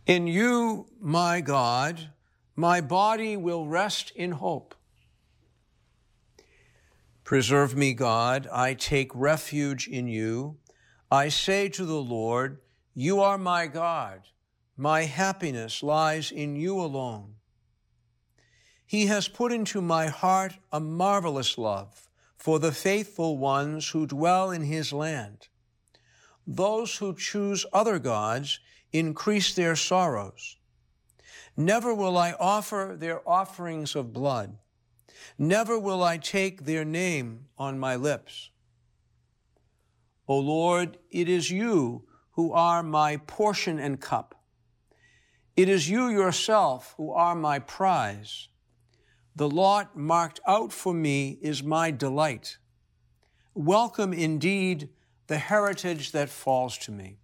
In you, my God, my body will rest in hope. Preserve me, God, I take refuge in you. I say to the Lord, you are my God. My happiness lies in you alone. He has put into my heart a marvelous love for the faithful ones who dwell in his land. Those who choose other gods increase their sorrows. Never will I offer their offerings of blood. Never will I take their name on my lips. O Lord, it is you who are my portion and cup. It is you yourself who are my prize. The lot marked out for me is my delight. Welcome indeed the heritage that falls to me.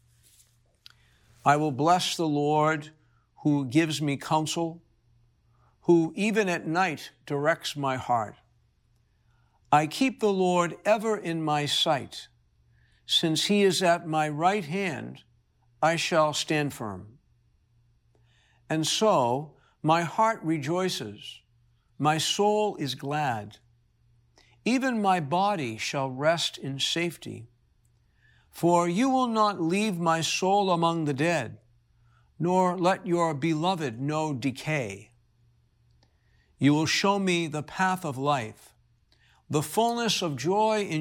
I will bless the Lord who gives me counsel, who even at night directs my heart. I keep the Lord ever in my sight. Since he is at my right hand, I shall stand firm. And so my heart rejoices, my soul is glad. Even my body shall rest in safety. For you will not leave my soul among the dead, nor let your beloved know decay. You will show me the path of life, the fullness of joy in